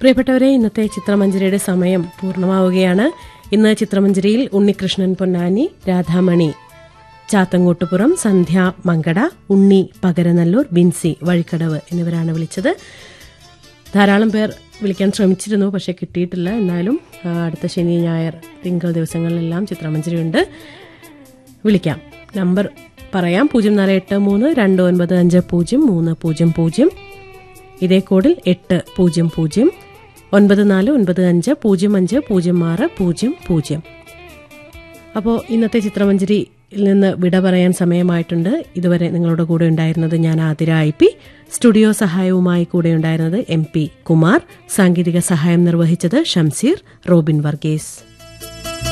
പ്രിയപ്പെട്ടവരെ, ഇന്നത്തെ ചിത്രമഞ്ജരിയുടെ സമയം പൂർണ്ണമാവുകയാണ്. ഇന്ന് ചിത്രമഞ്ജരിയിൽ ഉണ്ണികൃഷ്ണൻ പൊന്നാനി, രാധാമണി ചാത്തങ്ങോട്ടുപുറം, സന്ധ്യ മങ്കട, ഉണ്ണി പകരനല്ലൂർ, ബിൻസി വഴിക്കടവ് എന്നിവരാണ് വിളിച്ചത്. ധാരാളം പേർ വിളിക്കാൻ ശ്രമിച്ചിരുന്നു, പക്ഷേ കിട്ടിയിട്ടില്ല. എന്നാലും അടുത്ത ശനി, ഞായർ, തിങ്കൾ ദിവസങ്ങളിലെല്ലാം ചിത്രമഞ്ജരിയുണ്ട്. വിളിക്കാം. നമ്പർ പറയാം: 0483295030. ഇതേ കോഡിൽ 800 9495050600. അപ്പോൾ ഇന്നത്തെ ചിത്രമഞ്ജരിയിൽ നിന്ന് വിട പറയാൻ സമയമായിട്ടുണ്ട്. ഇതുവരെ നിങ്ങളുടെ കൂടെ ഉണ്ടായിരുന്നത് ഞാൻ ആതിര IP. സ്റ്റുഡിയോ സഹായവുമായി കൂടെ ഉണ്ടായിരുന്നത് MP കുമാർ. സാങ്കേതിക സഹായം നിർവഹിച്ചത് ഷംസീർ. റോബിൻ വർഗീസ്.